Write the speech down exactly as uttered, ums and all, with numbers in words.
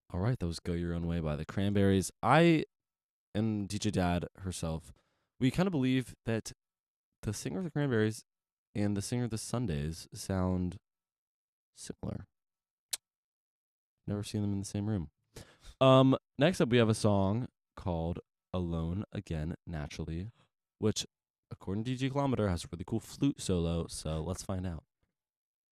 All right, that was Go Your Own Way by the Cranberries. I and D J Dad herself, we kind of believe that the singer of the Cranberries and the singer of the Sundays sound similar. Never seen them in the same room. Um, next up, we have a song called Alone Again Naturally, which, according to D J Kilometer, has a really cool flute solo. So let's find out.